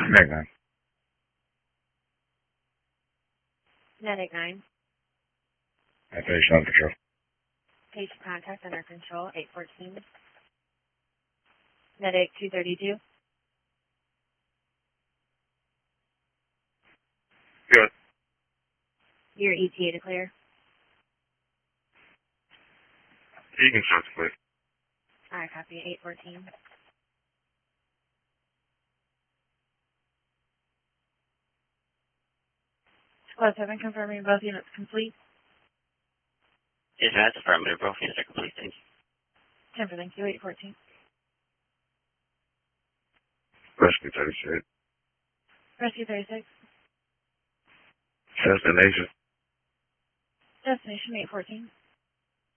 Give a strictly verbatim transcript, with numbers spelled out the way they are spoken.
Meg nine. Medic nine. Patient under control. Patient contact under control, eight fourteen. Medic two thirty-two. Good. Your E T A to clear. You can start to clear. Alright, copy, eight fourteen. Squad seven confirming both units complete. Yes, that's affirmative. Both units are complete. Thank you. ten for thank you, eight fourteen. Rescue thirty-six. Rescue thirty-six. Destination. Destination eight fourteen.